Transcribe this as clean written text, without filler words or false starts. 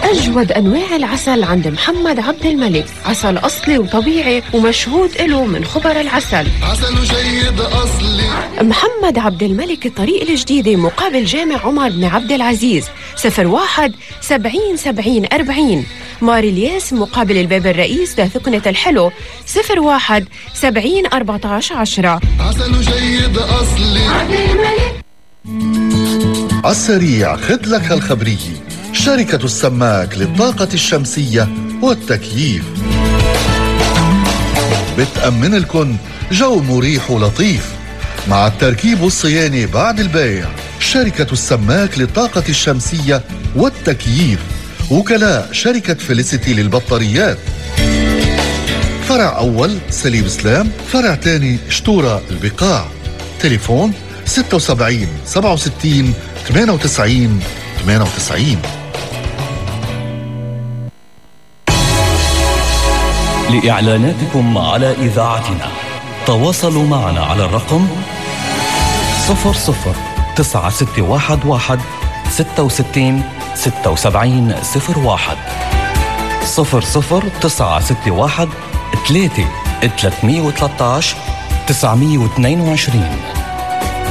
أجود أنواع العسل عند محمد عبد الملك، عسل أصلي وطبيعي ومشهود له من خبر العسل. عسل جيد أصلي. محمد عبد الملك الطريق الجديدة مقابل جامع عمر بن عبد العزيز، 01 70 70 40. مار الياس مقابل الباب الرئيس لثقنة الحلو، 01 70 14 10. عسل جيد أصلي. عبد الملك. عالسريع خد لك هالخبرية. شركة السماك للطاقة الشمسية والتكييف بتأمن لكم جو مريح ولطيف مع التركيب والصيانة بعد البيع. شركة السماك للطاقة الشمسية والتكييف، وكلاء شركة فيليسيتي للبطاريات. فرع أول سليم سلام، فرع تاني شتورة البقاع. تليفون 76 67 98 98. لإعلاناتكم على إذاعتنا تواصلوا معنا على الرقم 00-9611 66 76 01 00-961 3 313 922.